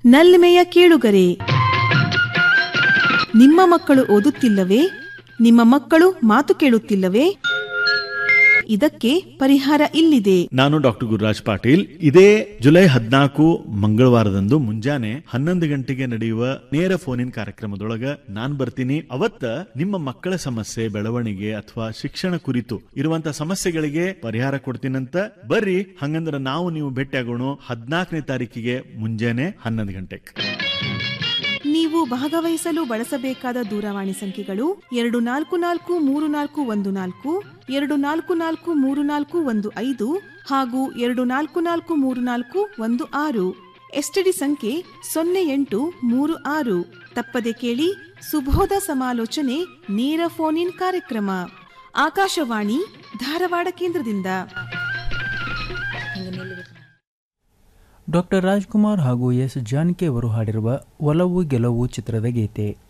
ನಲ್ಮೆಯ ಕೇಳುಗರೆ, ನಿಮ್ಮ ಮಕ್ಕಳು ಓದುತ್ತಿಲ್ಲವೇ? ನಿಮ್ಮ ಮಕ್ಕಳು ಮಾತು ಕೇಳುತ್ತಿಲ್ಲವೇ? ಇದಕ್ಕೆ ಪರಿಹಾರ ಇಲ್ಲಿದೆ. ನಾನು ಡಾಕ್ಟರ್ ಗುರುರಾಜ್ ಪಾಟೀಲ್. ಇದೇ ಜುಲೈ 14 ಮಂಗಳವಾರದಂದು ಮುಂಜಾನೆ 11 ಗಂಟೆಗೆ ನಡೆಯುವ ನೇರ ಫೋನ್ ಇನ್ ಕಾರ್ಯಕ್ರಮದೊಳಗ ನಾನ್ ಬರ್ತೀನಿ. ಅವತ್ತ ನಿಮ್ಮ ಮಕ್ಕಳ ಸಮಸ್ಯೆ, ಬೆಳವಣಿಗೆ ಅಥವಾ ಶಿಕ್ಷಣ ಕುರಿತು ಇರುವಂತ ಸಮಸ್ಯೆಗಳಿಗೆ ಪರಿಹಾರ ಕೊಡ್ತೀನಂತ. ಬರ್ರಿ, ಹಂಗಂದ್ರ ನಾವು ನೀವು ಭೇಟಿಯಾಗೋಣ 14ನೇ ತಾರೀಕಿಗೆ ಮುಂಜಾನೆ 11 ಗಂಟೆಗೆ. ನೀವು ಭಾಗವಹಿಸಲು ಬಳಸಬೇಕಾದ ದೂರವಾಣಿ ಸಂಖ್ಯೆಗಳು 244341 244341 ಹಾಗೂ 244341 ಎಸ್ಟಿಡಿ ಸಂಖ್ಯೆ 0836. ತಪ್ಪದೆ ಕೇಳಿ ಸುಬೋಧ ಸಮಾಲೋಚನೆ ನೇರ ಫೋನ್ ಇನ್ ಕಾರ್ಯಕ್ರಮ, ಆಕಾಶವಾಣಿ ಧಾರವಾಡ ಕೇಂದ್ರದಿಂದ. ಡಾಕ್ಟರ್ ರಾಜ್ಕುಮಾರ್ ಹಾಗೂ ಎಸ್ ಜಾನಕಿ ಅವರು ಹಾಡಿರುವ ಒಲವು ಗೆಲುವು ಚಿತ್ರದ ಗೀತೆ.